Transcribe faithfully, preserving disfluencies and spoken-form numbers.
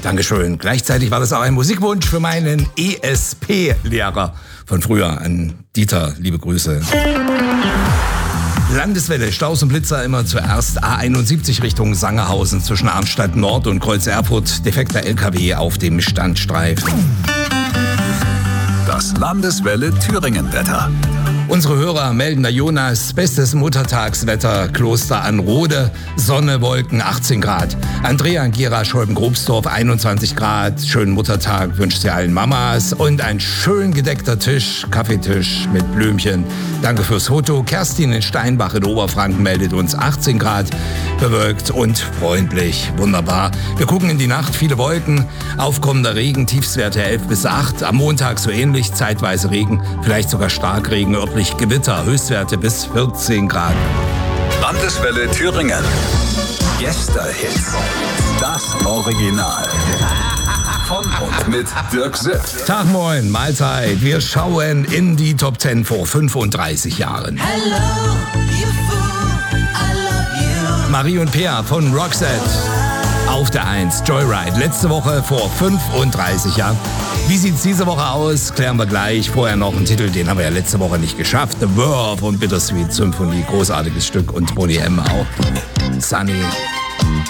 Dankeschön. Gleichzeitig war das auch ein Musikwunsch für meinen E S P-Lehrer von früher. An Dieter, liebe Grüße. Landeswelle, Staus und Blitzer immer zuerst. A einundsiebzig Richtung Sangerhausen zwischen Arnstadt Nord und Kreuz Erfurt. Defekter L K W auf dem Standstreifen. Das Landeswelle Thüringen-Wetter. Unsere Hörer melden der Jonas, bestes Muttertagswetter, Kloster an Rode, Sonne, Wolken, achtzehn Grad. Andrea und Gera Scholben-Grobsdorf, einundzwanzig Grad. Schönen Muttertag wünscht sie allen Mamas und ein schön gedeckter Tisch, Kaffeetisch mit Blümchen. Danke fürs Foto. Kerstin in Steinbach in Oberfranken meldet uns achtzehn Grad, bewölkt und freundlich. Wunderbar. Wir gucken in die Nacht, viele Wolken, aufkommender Regen, Tiefstwerte elf bis acht. Am Montag so ähnlich, zeitweise Regen, vielleicht sogar Starkregen, örtlich Gewitter, Höchstwerte bis vierzehn Grad. Landeswelle Thüringen. Gästehits. Das Original. Von und mit Dirk Sipp. Tag moin, Mahlzeit. Wir schauen in die Top zehn vor fünfunddreißig Jahren. Hello, you fool, I love you. Marie und Peer von Roxette. Auf der eins, Joyride. Letzte Woche vor fünfunddreißig Jahren. Wie sieht's diese Woche aus? Klären wir gleich. Vorher noch einen Titel, den haben wir ja letzte Woche nicht geschafft. The Verve und Bittersweet Symphony. Großartiges Stück. Und Boney M. auch. Sunny.